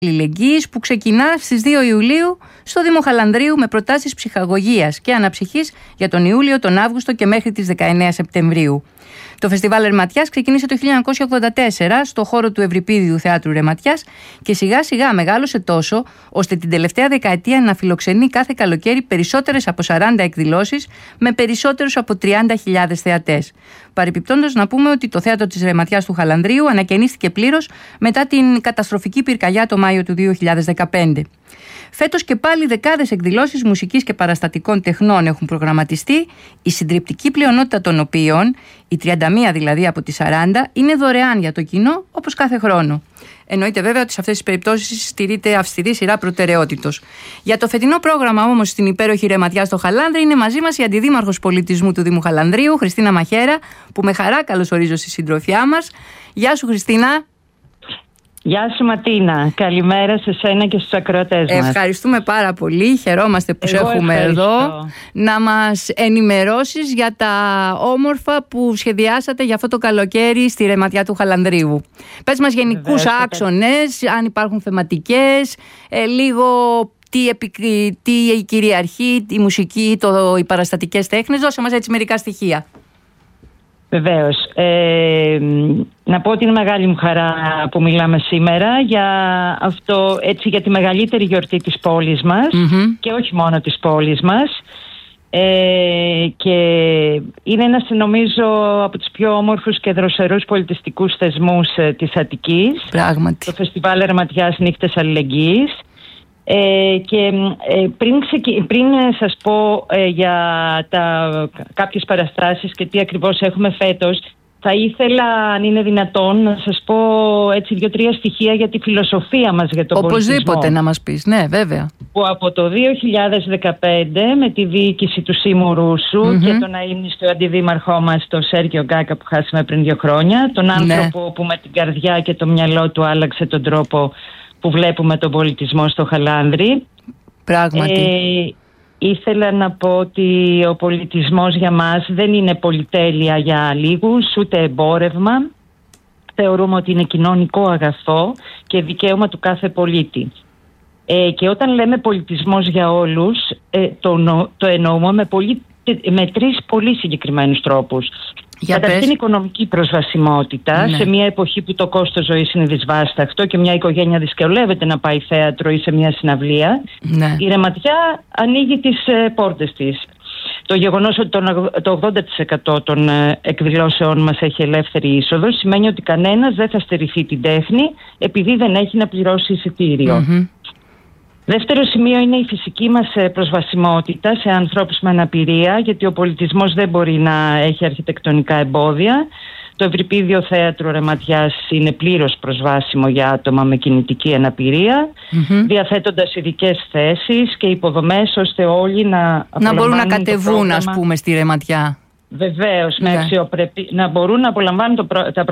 Αλληλεγγύης που ξεκινά στις 2 Ιουλίου στο Δήμο Χαλανδρίου με προτάσεις ψυχαγωγίας και αναψυχής για τον Ιούλιο, τον Αύγουστο και μέχρι τις 19 Σεπτεμβρίου. Το φεστιβάλ Ρεματιάς ξεκίνησε το 1984 στο χώρο του Ευρυπίδιου Θεάτρου Ρεματιάς και σιγά σιγά μεγάλωσε τόσο ώστε την τελευταία δεκαετία να φιλοξενεί κάθε καλοκαίρι περισσότερες από 40 εκδηλώσεις με περισσότερους από 30.000 θεατές. Παρεπιπτόντως να πούμε ότι το θέατρο της Ρεματιάς του Χαλανδρίου ανακαινίστηκε πλήρως μετά την καταστροφική πυρκαγιά το Μάιο του 2015. Φέτος και πάλι δεκάδες εκδηλώσεις μουσικής και παραστατικών τεχνών έχουν προγραμματιστεί, η συντριπτική πλειονότητα των οποίων, οι 31 δηλαδή από τις 40, είναι δωρεάν για το κοινό όπως κάθε χρόνο. Εννοείται βέβαια ότι σε αυτές τις περιπτώσεις στηρείται αυστηρή σειρά προτεραιότητος. Για το φετινό πρόγραμμα όμως στην υπέροχη Ρεματιά στο Χαλάνδρη είναι μαζί μας η Αντιδήμαρχος Πολιτισμού του Δήμου Χαλανδρίου, Χριστίνα Μαχέρα, που με χαρά καλωσορίζω στη συντροφιά μας. Γεια σου Χριστίνα. Γεια σου Ματίνα, καλημέρα σε σένα και στους ακροατές μας. Ευχαριστούμε πάρα πολύ, χαιρόμαστε που σε έχουμε εδώ. Να μας ενημερώσεις για τα όμορφα που σχεδιάσατε για αυτό το καλοκαίρι στη Ρεματιά του Χαλανδρίου. Πες μας γενικούς άξονες, αν υπάρχουν θεματικές, λίγο τι κυριαρχεί, η μουσική, οι παραστατικές τέχνες, δώσε μας έτσι μερικά στοιχεία. Βεβαίως. Να πω ότι είναι μεγάλη μου χαρά που μιλάμε σήμερα για τη μεγαλύτερη γιορτή της πόλης μας και όχι μόνο της πόλης μας. Και είναι ένας, νομίζω, από τους πιο όμορφους και δροσερούς πολιτιστικούς θεσμούς της Αττικής. Πράγματι. Το Φεστιβάλ Ρεματιάς Νύχτες Αλληλεγγύης. Πριν σας πω για κάποιες παραστάσεις και τι ακριβώς έχουμε φέτος, θα ήθελα, αν είναι δυνατόν, να σας πω έτσι 2-3 στοιχεία για τη φιλοσοφία μας για τον πολιτισμό. Οπωσδήποτε να μας πεις, ναι βέβαια. Που από το 2015 με τη διοίκηση του Σίμου Ρούσου και τον αείμνηστο αντιδήμαρχό μας, τον Σέρκιο Γκάκα που χάσαμε πριν 2 χρόνια, τον άνθρωπο που με την καρδιά και το μυαλό του άλλαξε τον τρόπο που βλέπουμε τον πολιτισμό στο Χαλάνδρη. Πράγματι. Ήθελα να πω ότι ο πολιτισμός για μας δεν είναι πολυτέλεια για λίγους, ούτε εμπόρευμα. Θεωρούμε ότι είναι κοινωνικό αγαθό και δικαίωμα του κάθε πολίτη. Και όταν λέμε πολιτισμός για όλους, το εννοούμε με 3 πολύ συγκεκριμένους τρόπους. Καταρχήν οικονομική προσβασιμότητα, σε μια εποχή που το κόστος ζωής είναι δυσβάσταχτο και μια οικογένεια δυσκολεύεται να πάει θέατρο ή σε μια συναυλία. Η Ρεματιά ανοίγει τις πόρτες της. Το γεγονός ότι το 80% των εκδηλώσεών μας έχει ελεύθερη είσοδο σημαίνει ότι κανένας δεν θα στερηθεί την τέχνη επειδή δεν έχει να πληρώσει εισιτήριο. Δεύτερο σημείο είναι η φυσική μας προσβασιμότητα σε ανθρώπους με αναπηρία, γιατί ο πολιτισμός δεν μπορεί να έχει αρχιτεκτονικά εμπόδια. Το Ευρυπίδιο Θέατρο Ρεματιάς είναι πλήρως προσβάσιμο για άτομα με κινητική αναπηρία, διαθέτοντας ειδικές θέσεις και υποδομές ώστε όλοι να μπορούν να κατεβούν, ας πούμε, στη Ρεματιά. Βεβαίως, να μπορούν να απολαμβάνουν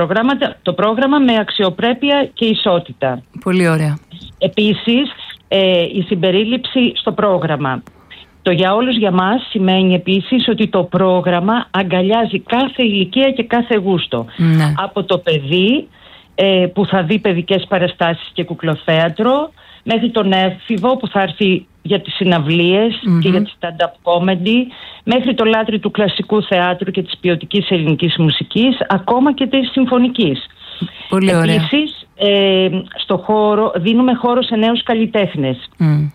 το πρόγραμμα με αξιοπρέπεια και ισότητα. Πολύ ωραία. Επίσης, η συμπερίληψη στο πρόγραμμα. Το για όλους για μας σημαίνει επίσης ότι το πρόγραμμα αγκαλιάζει κάθε ηλικία και κάθε γούστο. Από το παιδί που θα δει παιδικές παραστάσεις και κουκλοθέατρο, μέχρι τον έφηβο που θα έρθει για τις συναυλίες και για τη stand-up comedy, μέχρι το λάτρη του κλασικού θεάτρου και της ποιοτικής ελληνικής μουσικής, ακόμα και της συμφωνικής. Πολύ ωραία. Επίσης, στο χώρο, δίνουμε χώρο σε νέους καλλιτέχνες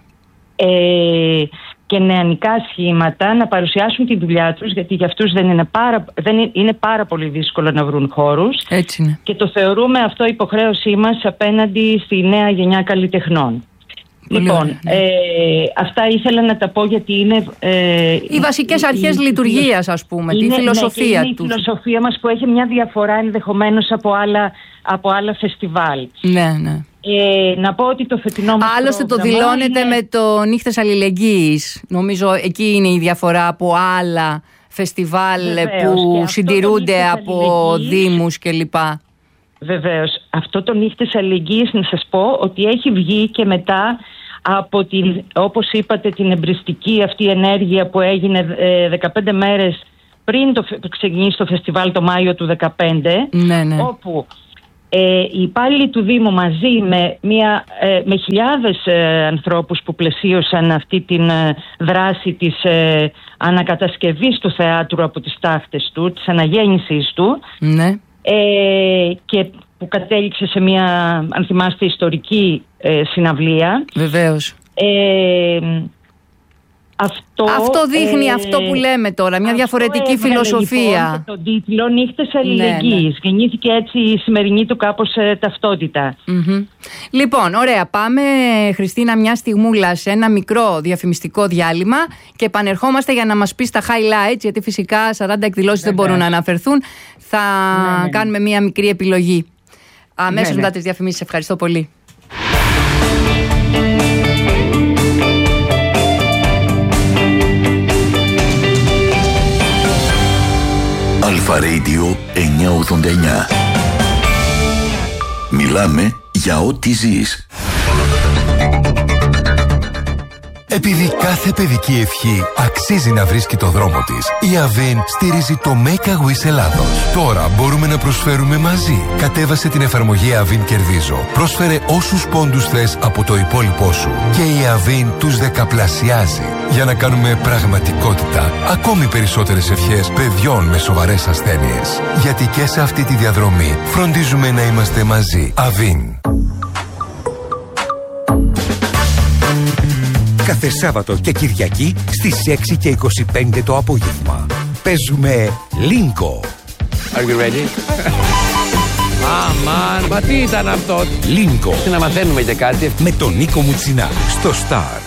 και νεανικά σχήματα να παρουσιάσουν τη δουλειά τους, γιατί για αυτούς είναι πάρα πολύ δύσκολο να βρουν χώρους. Έτσι είναι. Και το θεωρούμε αυτό υποχρέωσή μας απέναντι στη νέα γενιά καλλιτεχνών. Λοιπόν, αυτά ήθελα να τα πω γιατί είναι οι βασικές αρχές λειτουργίας, ας πούμε, τη φιλοσοφία του. Είναι η φιλοσοφία μας που έχει μια διαφορά ενδεχομένως από άλλα φεστιβάλ. Ναι. Να πω ότι το φετινό μας άλλωστε το δηλώνεται με το Νύχτες Αλληλεγγύης. Νομίζω εκεί είναι η διαφορά από άλλα φεστιβάλ που συντηρούνται από δήμους κλπ. Βεβαίως. Αυτό το Νύχτες Αλληλεγγύης, να σας πω ότι έχει βγει και μετά από όπως είπατε, την εμπριστική αυτή ενέργεια που έγινε 15 μέρες πριν ξεκινήσει το φεστιβάλ το Μάιο του 2015, όπου Οι υπάλληλοι του Δήμου μαζί με χιλιάδες ανθρώπους που πλαισίωσαν αυτή την δράση της ανακατασκευής του θεάτρου από τις τάχτες του, της αναγέννησης του, ναι. Και που κατέληξε σε μια, αν θυμάστε, ιστορική συναυλία. Βεβαίως. Αυτό δείχνει αυτό που λέμε τώρα, μια διαφορετική φιλοσοφία. Λοιπόν, τον τίτλο «Νύχτες αλληλεγγύης». Ναι. Γεννήθηκε έτσι η σημερινή του κάπως ταυτότητα. Λοιπόν, ωραία. Πάμε, Χριστίνα, μια στιγμούλα σε ένα μικρό διαφημιστικό διάλειμμα και επανερχόμαστε για να μας πεις τα highlights, γιατί φυσικά 40 εκδηλώσεις δεν μπορούν να αναφερθούν. Θα κάνουμε μια μικρή επιλογή. Αμέσως μετά τις διαφημίσεις. Ευχαριστώ πολύ. Αλφα Radio 989. Μιλάμε για ό,τι ζεις. Επειδή κάθε παιδική ευχή αξίζει να βρίσκει το δρόμο της, η Avin στηρίζει το Make a Wish Ελλάδος. Τώρα μπορούμε να προσφέρουμε μαζί. Κατέβασε την εφαρμογή Avin Κερδίζω. Πρόσφερε όσους πόντους θες από το υπόλοιπό σου. Και η Avin τους δεκαπλασιάζει. Για να κάνουμε πραγματικότητα ακόμη περισσότερες ευχές παιδιών με σοβαρές ασθένειες. Γιατί και σε αυτή τη διαδρομή φροντίζουμε να είμαστε μαζί. Avin. Κάθε Σάββατο και Κυριακή στις 6 και 25 το απόγευμα. Παίζουμε Lingo. Are you ready? Αμάν, μα τι ήταν αυτό? Lingo. Να μαθαίνουμε και κάτι. Με τον Νίκο Μουτσινά στο Star.